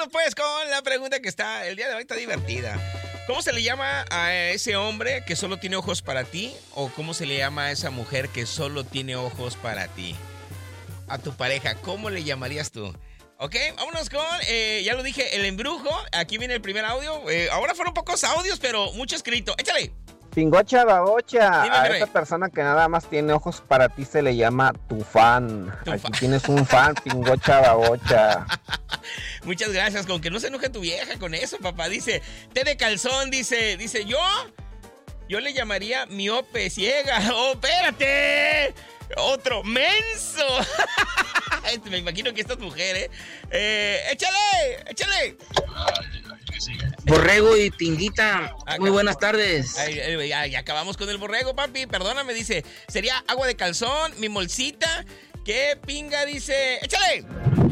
Vámonos pues con la pregunta que está el día de hoy, está divertida. ¿Cómo se le llama a ese hombre que solo tiene ojos para ti? ¿O cómo se le llama a esa mujer que solo tiene ojos para ti? A tu pareja, ¿cómo le llamarías tú? Ok, vámonos con, ya lo dije, el embrujo. Aquí viene el primer audio. Ahora fueron pocos audios, pero mucho escrito. Échale. Pingocha babocha, Dime, a rey. esa persona que nada más tiene ojos para ti se le llama tu fan. Aquí tienes un fan, Pingocha babocha. Muchas gracias, con que no se enoje tu vieja con eso, papá. Dice, té de calzón, dice yo le llamaría miope ciega. ¡Oh, espérate! ¡Otro menso! Me imagino que estas mujeres. ¡Échale! Borrego y Tinguita, muy buenas tardes. Ya acabamos con el borrego, papi. Perdóname, dice. Sería agua de calzón, mi molcita. ¿Qué pinga? Dice. ¡Échale!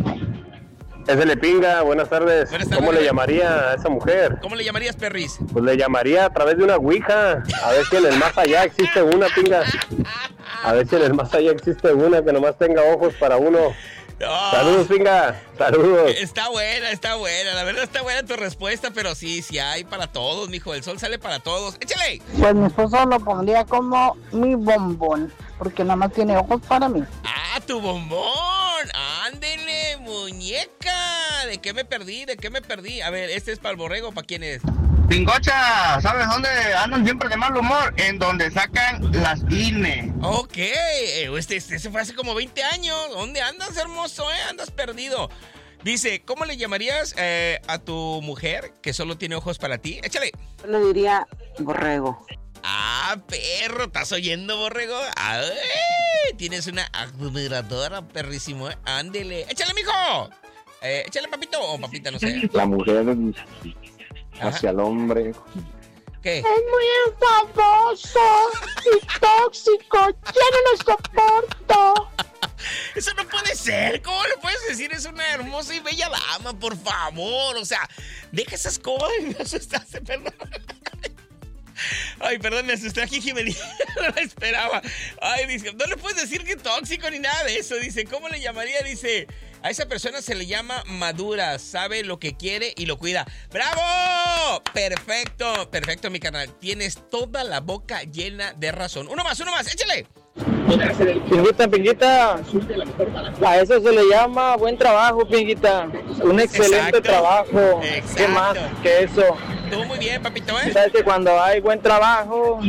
Ese le pinga, buenas tardes. ¿Cómo le llamaría a esa mujer? ¿Cómo le llamarías, perris? Pues le llamaría a través de una ouija. A ver si en el más allá existe una, pinga. A ver si en el más allá existe una que nomás tenga ojos para uno. Oh. Saludos, pinga. Saludos. Está buena. La verdad está buena tu respuesta, pero sí hay para todos, mijo. El sol sale para todos. ¡Échale! Pues mi esposo lo pondría como mi bombón, porque nada más tiene ojos para mí. ¡Ah, tu bombón! ¡Ándele, muñeca! ¿De qué me perdí? A ver, ¿este es para el borrego o para quién es? Pingocha, ¿sabes dónde andan siempre de mal humor? En donde sacan las INE. Ok, este fue hace como 20 años. ¿Dónde andas, hermoso? Andas perdido. Dice, ¿cómo le llamarías a tu mujer que solo tiene ojos para ti? Échale. Yo le diría borrego. Ah, perro, ¿estás oyendo, borrego? Ay, tienes una admiradora, perrísimo. Ándele. Échale, mijo. Échale, papito o papita, no sé. La mujer hacia el hombre. ¿Qué? Es muy enfadoso y tóxico. Ya no lo soporto. Eso no puede ser. ¿Cómo le puedes decir? Es una hermosa y bella dama, por favor. O sea, deja esas cosas. Me asustaste, perdón. Ay, perdón, me asusté aquí, Jiménez. No la esperaba. Ay, dice, no le puedes decir que tóxico ni nada de eso. Dice, ¿cómo le llamaría? Dice, a esa persona se le llama madura, sabe lo que quiere y lo cuida. ¡Bravo! Perfecto, mi carnal. Tienes toda la boca llena de razón. Uno más, échale. Pinguita, a eso se le llama buen trabajo, Pinguita. Un excelente trabajo. Exacto. ¿Qué más que eso? Estuvo muy bien, papito, Sabes que cuando hay buen trabajo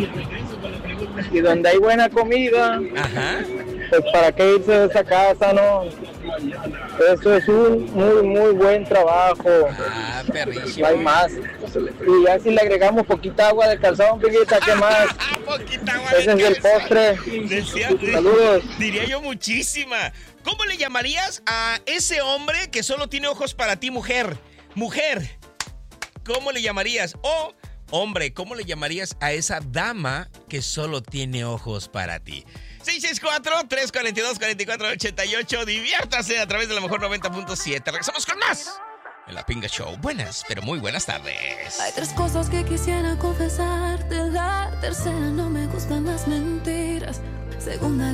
y donde hay buena comida, pues para qué irse de esa casa, ¿no? Eso es un muy buen trabajo. Ah, perrísimo. No hay más. Y ya si le agregamos poquita agua de calzón, Pinguita, ¿qué más? Poquita agua Ese de es el postre. Saludos. Diría yo muchísima. ¿Cómo le llamarías a ese hombre que solo tiene ojos para ti, mujer? Mujer, ¿cómo le llamarías? O, hombre, ¿cómo le llamarías a esa dama que solo tiene ojos para ti? 664-342-4488. Diviértase a través de la mejor 90.7. Regresamos con más en La Pinga Show. Buenas, pero muy buenas tardes. Hay tres cosas que quisiera confesarte. La tercera, no me gustan las mentiras. Segunda,